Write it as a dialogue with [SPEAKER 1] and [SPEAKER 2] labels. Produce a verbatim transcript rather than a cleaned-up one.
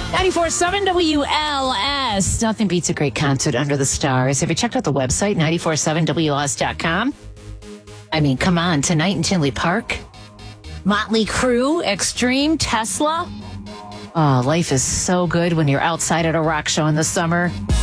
[SPEAKER 1] ninety-four point seven W L S. Nothing beats a great concert under the stars. Have you checked out the website, nine four seven W L S dot com? I mean, come on, tonight in Tinley Park. Motley Crue, Extreme, Tesla. Oh, life is so good when you're outside at a rock show in the summer.